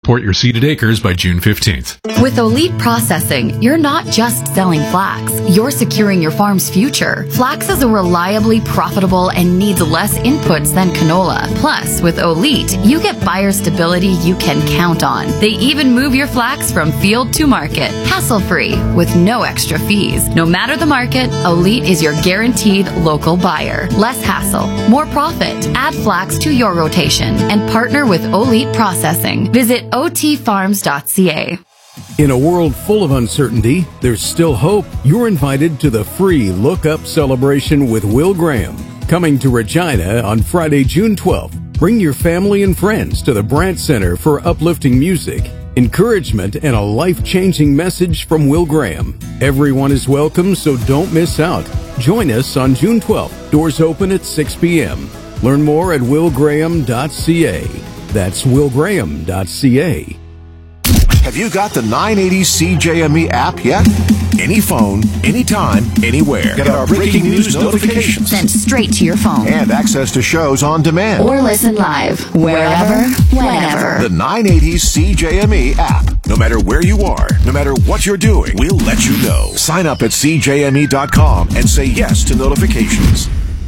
report your seeded acres by June 15th. With Elite Processing, you're not just selling flax, you're securing your farm's future. Flax is a reliably profitable and needs less inputs than canola. Plus, with Elite, you get buyer stability you can count on. They even move your flax from field to market, hassle-free, with no extra fees. No matter the market, Elite is your guaranteed local buyer. Less hassle, more profit. Add flax to your rotation and partner with Elite Processing. Visit otfarms.ca. In a world full of uncertainty, there's still hope. You're invited to the free Look Up celebration with Will Graham, coming to Regina on Friday, June 12th. Bring your family and friends to the Brandt Center for uplifting music, encouragement, and a life-changing message from Will Graham. Everyone is welcome, so don't miss out. Join us on June 12th. Doors open at 6 p.m. Learn more at willgraham.ca. That's willgraham.ca. Have you got the 980 CJME app yet? Any phone, anytime, anywhere. Get our breaking news notifications Sent straight to your phone. and access to shows on demand. Or listen live, wherever, whenever. The 980 CJME app. No matter where you are, no matter what you're doing, we'll let you know. Sign up at CJME.com and say yes to notifications.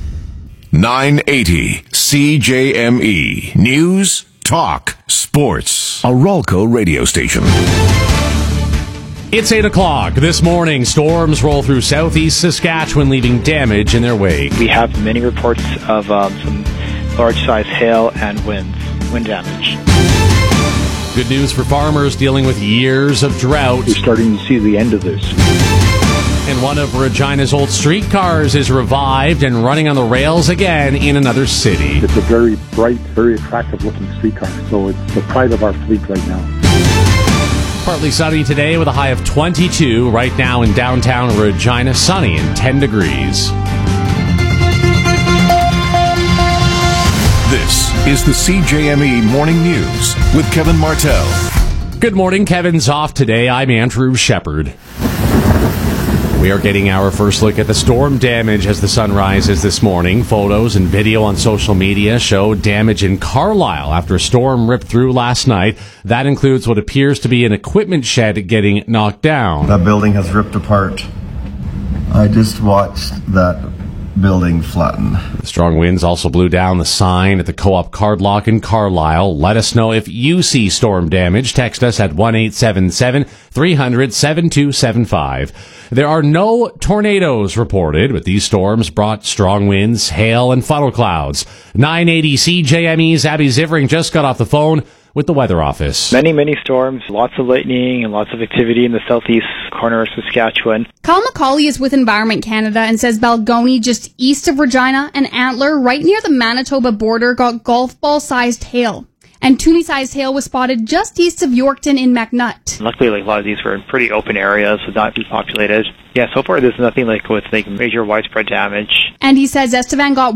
980 CJME. News, talk, sports. A Ralco radio station. It's 8 o'clock. This morning, storms roll through southeast Saskatchewan, leaving damage in their wake. We have many reports of some large-size hail and wind damage. Good news for farmers dealing with years of drought. We're starting to see the end of this. And one of Regina's old streetcars is revived and running on the rails again in another city. It's a very bright, very attractive-looking streetcar, so it's the pride of our fleet right now. Partly sunny today with a high of 22. Right now in downtown Regina, sunny and 10 degrees. This is the CJME Morning News with Kevin Martell. Good morning. Kevin's off today. I'm Andrew Shepard. We are getting our first look at the storm damage as the sun rises this morning. Photos and video on social media show damage in Carlisle after a storm ripped through last night. That includes what appears to be an equipment shed getting knocked down. That building has ripped apart. I just watched that building flatten. The strong winds also blew down the sign at the Co-op Card Lock in Carlisle. Let us know if you see storm damage. Text us at 1-877-300-7275. There are no tornadoes reported, but these storms brought strong winds, hail, and funnel clouds. 980 CJME's Abby Zivering just got off the phone with the weather office. Many storms, lots of lightning and lots of activity in the southeast corner of Saskatchewan. Kyle McCauley is with Environment Canada and says Balgony, just east of Regina, and Antler, right near the Manitoba border, got golf ball-sized hail. And Toonie-sized hail was spotted just east of Yorkton in McNutt. Luckily, a lot of these were in pretty open areas, so not too populated. Yeah, so far there's nothing with major widespread damage. And he says Estevan got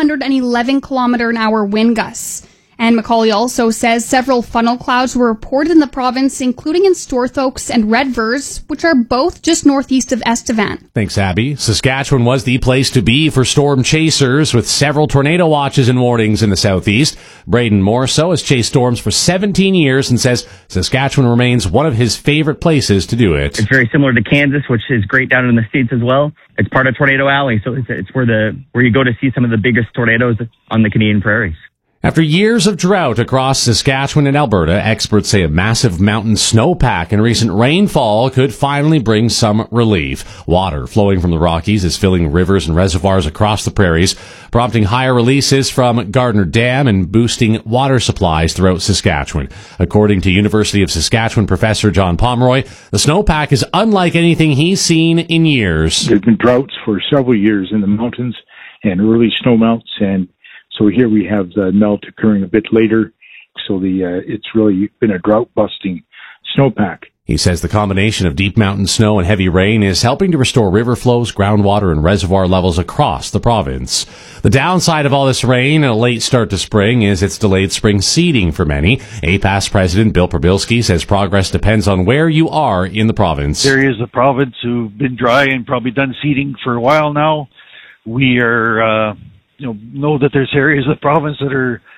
111 km/h wind gusts. And McCauley also says several funnel clouds were reported in the province, including in Storthoaks and Redvers, which are both just northeast of Estevan. Thanks, Abby. Saskatchewan was the place to be for storm chasers, with several tornado watches and warnings in the southeast. Braden Morso has chased storms for 17 years and says Saskatchewan remains one of his favorite places to do it. It's very similar to Kansas, which is great down in the States as well. It's part of Tornado Alley, so it's where you go to see some of the biggest tornadoes on the Canadian prairies. After years of drought across Saskatchewan and Alberta, experts say a massive mountain snowpack and recent rainfall could finally bring some relief. Water flowing from the Rockies is filling rivers and reservoirs across the prairies, prompting higher releases from Gardner Dam and boosting water supplies throughout Saskatchewan. According to University of Saskatchewan professor John Pomeroy, the snowpack is unlike anything he's seen in years. There's been droughts for several years in the mountains and early snowmelts, and so here we have the melt occurring a bit later. So it's really been a drought-busting snowpack. He says the combination of deep mountain snow and heavy rain is helping to restore river flows, groundwater, and reservoir levels across the province. The downside of all this rain and a late start to spring is it's delayed spring seeding for many. APAS President Bill Probilski says progress depends on where you are in the province. Areas of the province who've been dry and probably done seeding for a while now. We are... know that there's areas of the province that are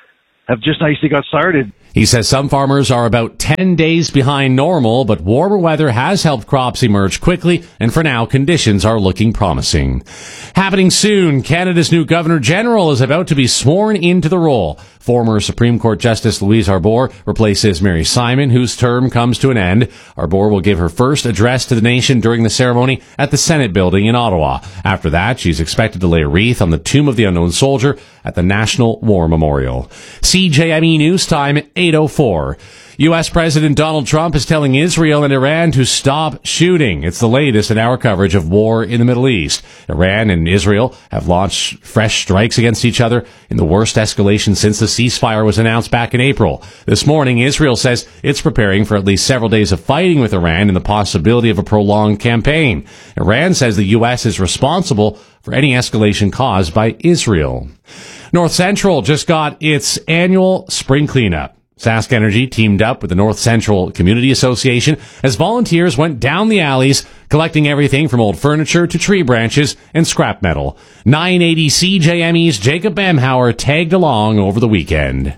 have just nicely got started. He says some farmers are about 10 days behind normal, but warmer weather has helped crops emerge quickly, and for now, conditions are looking promising. Happening soon, Canada's new Governor General is about to be sworn into the role. Former Supreme Court Justice Louise Arbour replaces Mary Simon, whose term comes to an end. Arbour will give her first address to the nation during the ceremony at the Senate building in Ottawa. After that, she's expected to lay a wreath on the tomb of the unknown soldier at the National War Memorial. CJME News Time, 8:04. U.S. President Donald Trump is telling Israel and Iran to stop shooting. It's the latest in our coverage of war in the Middle East. Iran and Israel have launched fresh strikes against each other in the worst escalation since the ceasefire was announced back in April. This morning, Israel says it's preparing for at least several days of fighting with Iran and the possibility of a prolonged campaign. Iran says the U.S. is responsible for any escalation caused by Israel. North Central just got its annual spring cleanup. Sask Energy teamed up with the North Central Community Association as volunteers went down the alleys, collecting everything from old furniture to tree branches and scrap metal. 980 CJME's Jacob Bamhauer tagged along over the weekend.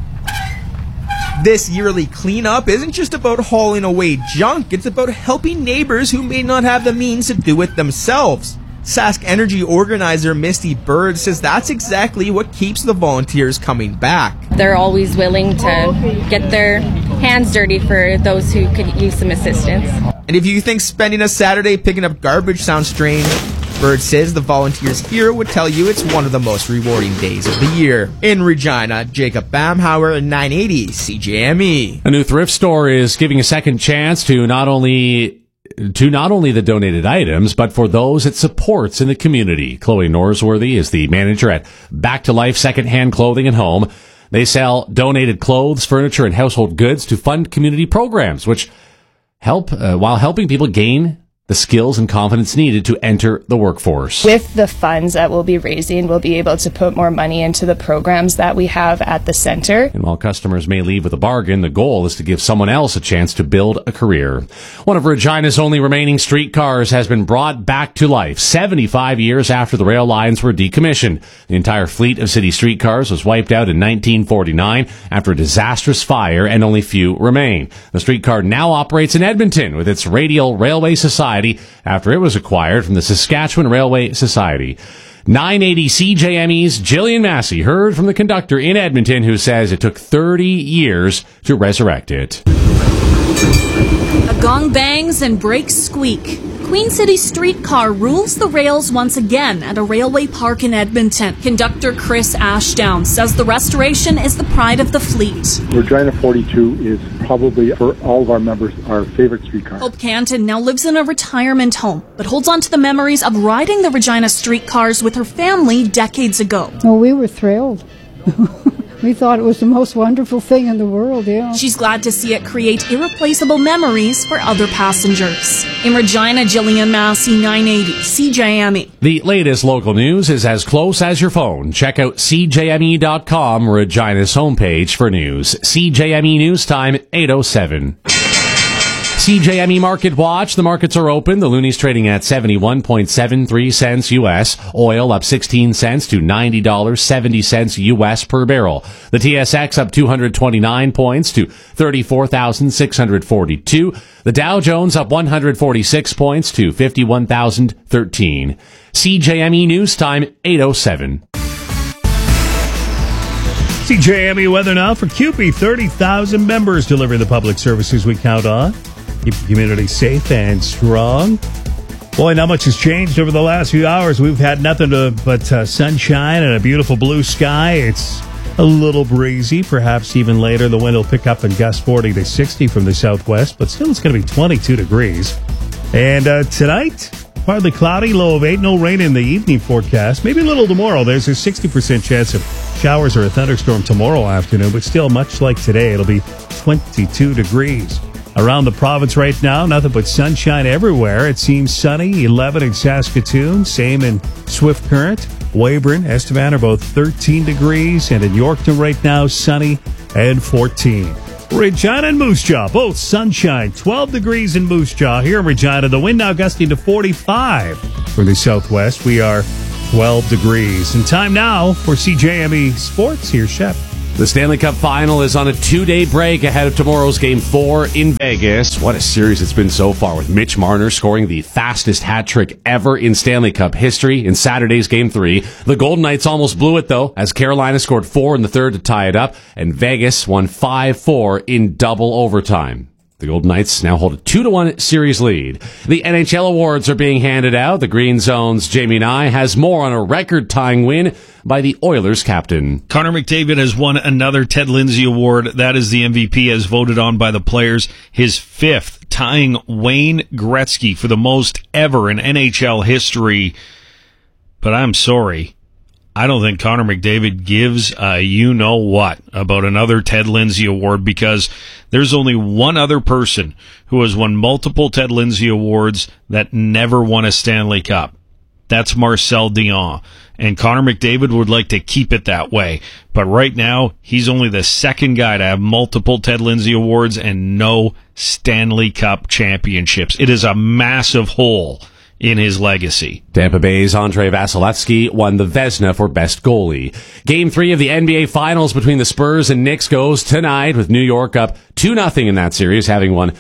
This yearly cleanup isn't just about hauling away junk, it's about helping neighbors who may not have the means to do it themselves. Sask Energy organizer Misty Bird says that's exactly what keeps the volunteers coming back. They're always willing to get their hands dirty for those who could use some assistance. And if you think spending a Saturday picking up garbage sounds strange, Bird says the volunteers here would tell you it's one of the most rewarding days of the year. In Regina, Jacob Bamhauer, 980 CJME. A new thrift store is giving a second chance to not only the donated items, but for those it supports in the community. Chloe Norsworthy is the manager at Back to Life Secondhand Clothing and Home. They sell donated clothes, furniture, and household goods to fund community programs, which help while helping people gain the skills and confidence needed to enter the workforce. With the funds that we'll be raising, we'll be able to put more money into the programs that we have at the center. And while customers may leave with a bargain, the goal is to give someone else a chance to build a career. One of Regina's only remaining streetcars has been brought back to life 75 years after the rail lines were decommissioned. The entire fleet of city streetcars was wiped out in 1949 after a disastrous fire, and only few remain. The streetcar now operates in Edmonton with its Radial Railway Society after it was acquired from the Saskatchewan Railway Society. 980 CJME's Jillian Massey heard from the conductor in Edmonton, who says it took 30 years to resurrect it. A gong bangs and brakes squeak. Queen City streetcar rules the rails once again at a railway park in Edmonton. Conductor Chris Ashdown says the restoration is the pride of the fleet. Regina 42 is probably, for all of our members, our favorite streetcar. Hope Canton now lives in a retirement home, but holds on to the memories of riding the Regina streetcars with her family decades ago. Oh, we were thrilled. We thought it was the most wonderful thing in the world, yeah. She's glad to see it create irreplaceable memories for other passengers. In Regina, Jillian Massey, 980 CJME. The latest local news is as close as your phone. Check out CJME.com, Regina's homepage for news. CJME News Time, 8:07. CJME Market Watch. The markets are open. The Looney's trading at 71.73 cents U.S. Oil up 16 cents to $90.70 U.S. per barrel. The TSX up 229 points to 34,642. The Dow Jones up 146 points to 51,013. CJME News Time, 8:07. CJME weather now for CUPE. 30,000 members delivering the public services we count on. Keep the community safe and strong. Boy, not much has changed over the last few hours. We've had nothing but sunshine and a beautiful blue sky. It's a little breezy. Perhaps even later the wind will pick up and gust 40 to 60 from the southwest, but still it's going to be 22 degrees. And tonight, partly cloudy, low of 8. No rain in the evening forecast. Maybe a little tomorrow. There's a 60% chance of showers or a thunderstorm tomorrow afternoon, but still much like today, it'll be 22 degrees. Around the province right now, nothing but sunshine everywhere. It seems sunny, 11 in Saskatoon, same in Swift Current. Weyburn, Estevan are both 13 degrees, and in Yorkton right now, sunny and 14. Regina and Moose Jaw, both sunshine, 12 degrees in Moose Jaw. Here in Regina, the wind now gusting to 45 from the southwest. We are 12 degrees. And time now for CJME Sports. Here's Shep. The Stanley Cup Final is on a 2-day break ahead of tomorrow's Game 4 in Vegas. What a series it's been so far, with Mitch Marner scoring the fastest hat trick ever in Stanley Cup history in Saturday's Game 3. The Golden Knights almost blew it, though, as Carolina scored 4 in the third to tie it up, and Vegas won 5-4 in double overtime. The Golden Knights now hold a 2-1 series lead. The NHL awards are being handed out. The Green Zone's Jamie Nye has more on a record-tying win by the Oilers captain. Connor McDavid has won another Ted Lindsay Award. That is the MVP as voted on by the players. His 5th, tying Wayne Gretzky for the most ever in NHL history. But I'm sorry, I don't think Connor McDavid gives a you-know-what about another Ted Lindsay Award, because there's only one other person who has won multiple Ted Lindsay Awards that never won a Stanley Cup. That's Marcel Dion. And Connor McDavid would like to keep it that way. But right now, he's only the second guy to have multiple Ted Lindsay Awards and no Stanley Cup championships. It is a massive hole in his legacy. Tampa Bay's Andrei Vasilevsky won the Vezina for best goalie. Game 3 of the NBA Finals between the Spurs and Knicks goes tonight, with New York up 2-0 in that series, having won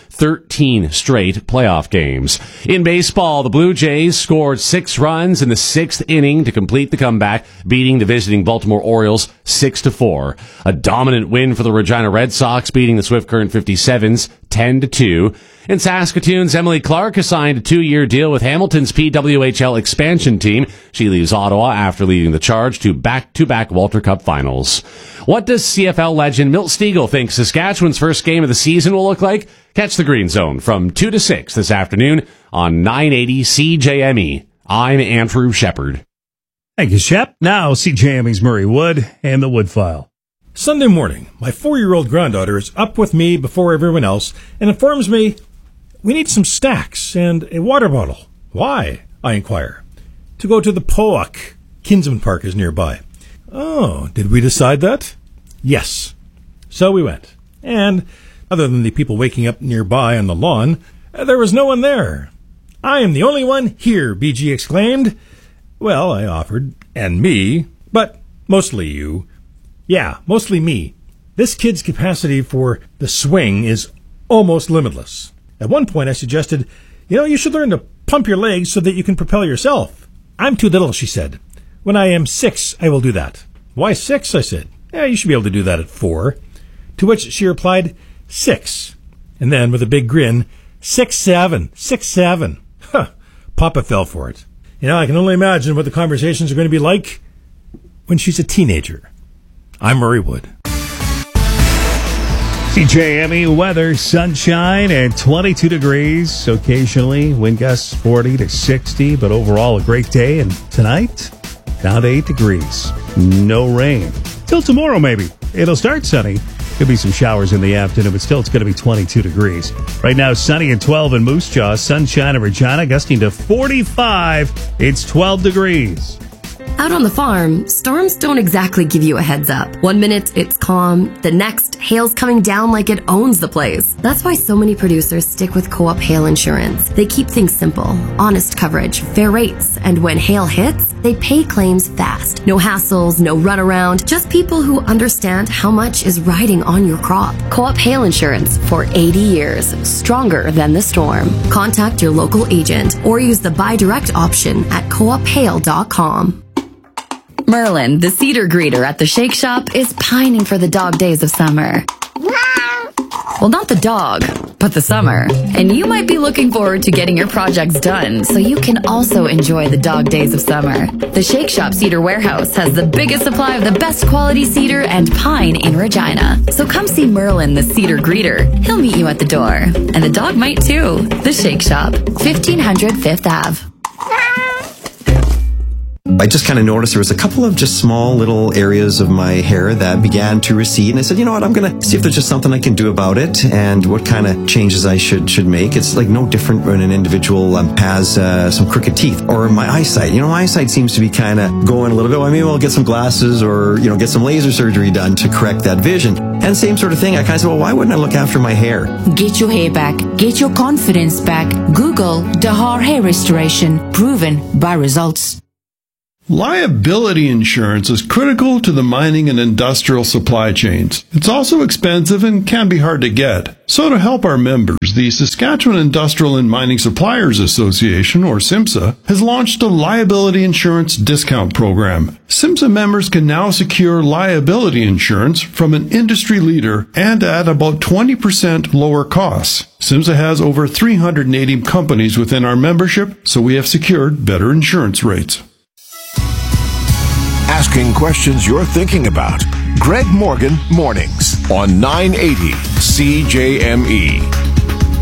13 straight playoff games. In baseball, the Blue Jays scored 6 runs in the 6th inning to complete the comeback, beating the visiting Baltimore Orioles 6-4. A dominant win for the Regina Red Sox, beating the Swift Current 57s 10-2. In Saskatoon's Emily Clark has signed a 2-year deal with Hamilton's PWHL expansion team. She leaves Ottawa after leading the charge to back-to-back Walter Cup finals. What does CFL legend Milt Stegall think Saskatchewan's first game of the season will look like? Catch the Green Zone from 2 to 6 this afternoon on 980 CJME. I'm Andrew Shepard. Thank you, Shep. Now, CJME's Murray Wood and the Wood File. Sunday morning, my 4-year-old granddaughter is up with me before everyone else and informs me we need some snacks and a water bottle. Why? I inquire. To go to the Poak. Kinsman Park is nearby. Oh, did we decide that? Yes. So we went. And other than the people waking up nearby on the lawn, there was no one there. I am the only one here, BG exclaimed. Well, I offered, and me, but mostly you. Yeah, mostly me. This kid's capacity for the swing is almost limitless. At one point, I suggested, you should learn to pump your legs so that you can propel yourself. I'm too little, she said. When I am 6, I will do that. Why 6? I said. You should be able to do that at 4. To which she replied, 6. And then, with a big grin, 6'7", 6'7". Huh. Papa fell for it. I can only imagine what the conversations are going to be like when she's a teenager. I'm Murray Wood. CJME weather, sunshine and 22 degrees. Occasionally, wind gusts 40 to 60, but overall a great day. And tonight, down to 8 degrees. No rain. Till tomorrow, maybe. It'll start sunny. Could be some showers in the afternoon, but still it's going to be 22 degrees. Right now, sunny and 12 in Moose Jaw, sunshine in Regina, gusting to 45. It's 12 degrees. Out on the farm, storms don't exactly give you a heads up. 1 minute, it's calm. The next, hail's coming down like it owns the place. That's why so many producers stick with Co-op Hail Insurance. They keep things simple, honest coverage, fair rates, and when hail hits, they pay claims fast. No hassles, no runaround, just people who understand how much is riding on your crop. Co-op Hail Insurance for 80 years, stronger than the storm. Contact your local agent or use the buy direct option at coophail.com. Merlin, the cedar greeter at the Shake Shop, is pining for the dog days of summer. Well, not the dog, but the summer. And you might be looking forward to getting your projects done so you can also enjoy the dog days of summer. The Shake Shop Cedar Warehouse has the biggest supply of the best quality cedar and pine in Regina. So come see Merlin, the cedar greeter. He'll meet you at the door. And the dog might too. The Shake Shop, 1500 Fifth Ave. I just kind of noticed there was a couple of just small little areas of my hair that began to recede, and I said, you know what, I'm going to see if there's just something I can do about it and what kind of changes I should make. It's like no different when an individual has some crooked teeth or my eyesight. My eyesight seems to be kind of going a little bit. Maybe I'll get some glasses or, get some laser surgery done to correct that vision. And same sort of thing. I kind of said, well, why wouldn't I look after my hair? Get your hair back. Get your confidence back. Google Dahar Hair Restoration. Proven by results. Liability insurance is critical to the mining and industrial supply chains. It's also expensive and can be hard to get. So to help our members, the Saskatchewan Industrial and Mining Suppliers Association, or SIMSA, has launched a liability insurance discount program. SIMSA members can now secure liability insurance from an industry leader and at about 20% lower costs. SIMSA has over 380 companies within our membership, so we have secured better insurance rates. Asking questions you're thinking about. Greg Morgan Mornings on 980 CJME.